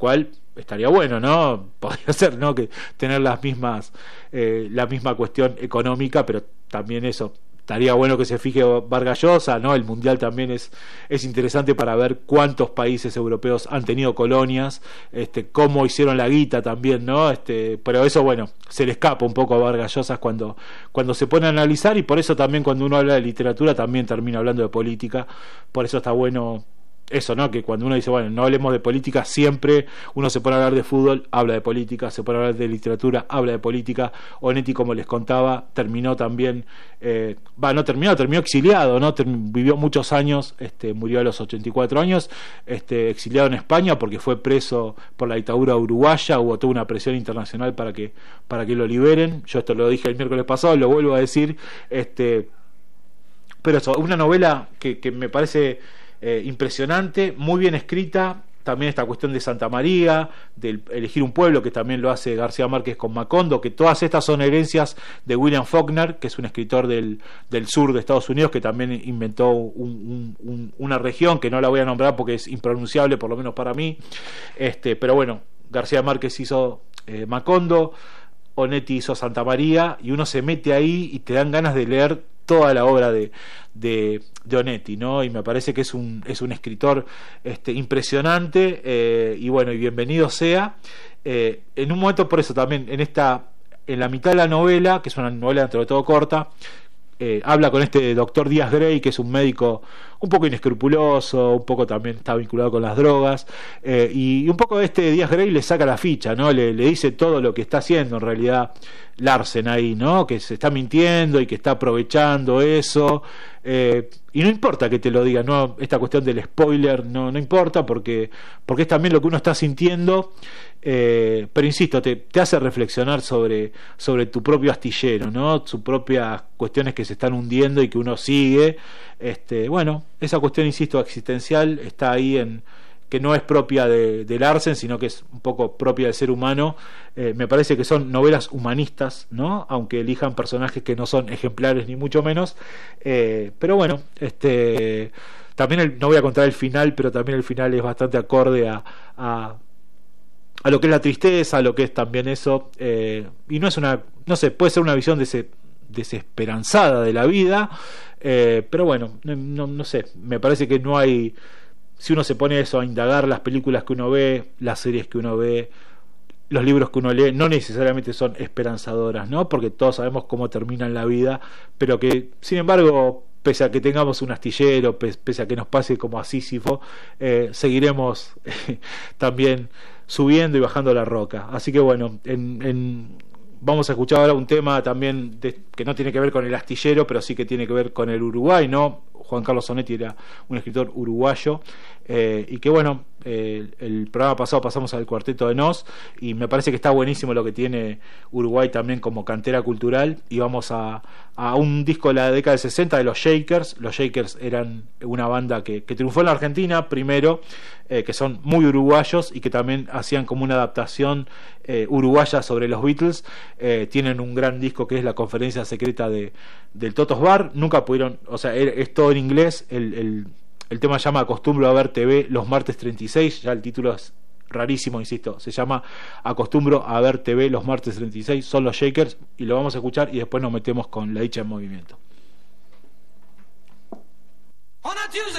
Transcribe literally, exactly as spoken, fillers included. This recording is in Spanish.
cual estaría bueno, ¿no? Podría ser, ¿no? Que tener las mismas, eh, la misma cuestión económica, pero también eso. Estaría bueno que se fije Vargas Llosa, ¿no? El mundial también es, es interesante para ver cuántos países europeos han tenido colonias, este, cómo hicieron la guita también, ¿no? Este, pero eso, bueno, se le escapa un poco a Vargas Llosa cuando, cuando se pone a analizar, y por eso también cuando uno habla de literatura también termina hablando de política. Por eso está bueno eso, ¿no? Que cuando uno dice, bueno, no hablemos de política, siempre uno se pone a hablar de fútbol, habla de política, se pone a hablar de literatura, habla de política. Onetti, como les contaba, terminó también, eh, va, no terminó, terminó exiliado, ¿no? Term- vivió muchos años, este, murió a los ochenta y cuatro años, este, exiliado en España porque fue preso por la dictadura uruguaya. Hubo toda una presión internacional para que, para que lo liberen. Yo esto lo dije el miércoles pasado, lo vuelvo a decir, este, pero eso, una novela que, que me parece Eh, impresionante, muy bien escrita. También esta cuestión de Santa María, de elegir un pueblo, que también lo hace García Márquez con Macondo, que todas estas son herencias de William Faulkner, que es un escritor del, del sur de Estados Unidos, que también inventó un, un, un, una región que no la voy a nombrar porque es impronunciable, por lo menos para mí, este, pero bueno, García Márquez hizo eh, Macondo, Onetti hizo Santa María, y uno se mete ahí y te dan ganas de leer toda la obra de, de, de Onetti, ¿no? Y me parece que es un, es un escritor este, impresionante, eh, y bueno, y bienvenido sea. Eh, en un momento, por eso también, en esta, en la mitad de la novela, que es una novela dentro de todo corta, eh, habla con este doctor Díaz Grey, que es un médico un poco inescrupuloso, un poco también está vinculado con las drogas, eh, y un poco este Díaz Grey le saca la ficha, ¿no? Le, le dice todo lo que está haciendo en realidad Larsen ahí, ¿no? Que se está mintiendo y que está aprovechando eso, eh, y no importa que te lo diga, ¿no? Esta cuestión del spoiler no, no importa, porque, porque es también lo que uno está sintiendo. Eh, pero insisto, te, te hace reflexionar sobre, sobre tu propio astillero, ¿no? Sus propias cuestiones que se están hundiendo y que uno sigue. Este, bueno, esa cuestión, insisto, existencial está ahí, en que no es propia de, de Larsen, sino que es un poco propia del ser humano. Eh, me parece que son novelas humanistas, ¿no? Aunque elijan personajes que no son ejemplares ni mucho menos. Eh, pero bueno, este, también el, no voy a contar el final, pero también el final es bastante acorde a, a a lo que es la tristeza, a lo que es también eso, eh, y no es una, no sé, puede ser una visión des, desesperanzada de la vida, eh, pero bueno, no, no, no sé, me parece que no hay, si uno se pone eso a indagar, las películas que uno ve, las series que uno ve, los libros que uno lee, no necesariamente son esperanzadoras, ¿no? Porque todos sabemos cómo termina en la vida, pero que, sin embargo, pese a que tengamos un astillero, pese a que nos pase como a Sísifo, eh, seguiremos eh, también subiendo y bajando la roca. Así que bueno, en, en, vamos a escuchar ahora un tema también de, que no tiene que ver con el astillero, pero sí que tiene que ver con el Uruguay, ¿no? Juan Carlos Onetti era un escritor uruguayo, eh, y que bueno, eh, el programa pasado pasamos al Cuarteto de Nos, y me parece que está buenísimo lo que tiene Uruguay también como cantera cultural. Y vamos a, a un disco de la década del sesenta de los Shakers. Los Shakers eran una banda que, que triunfó en la Argentina primero, eh, que son muy uruguayos y que también hacían como una adaptación eh, uruguaya sobre los Beatles. Eh, tienen un gran disco que es La Conferencia Secreta de, del Totos Bar. Nunca pudieron, o sea, es todo en inglés. El, el, el tema se llama Acostumbro a ver T V los martes treinta y seis, ya el título es rarísimo, insisto, se llama Acostumbro a ver T V los martes treinta y seis, son los Shakers, y lo vamos a escuchar y después nos metemos con La Dicha en Movimiento. On a Tuesday